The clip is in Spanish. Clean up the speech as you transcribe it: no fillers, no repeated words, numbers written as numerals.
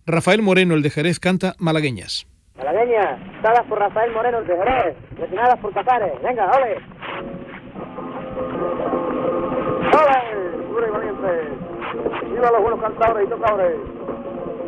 Rafael Moreno, el de Jerez, canta Malagueñas. Malagueñas, cantadas por Rafael Moreno, el de Jerez, destinadas por Casares. Venga, ole. ¡Ole! ¡Duro y valiente! ¡Viva los buenos cantadores y tocadores!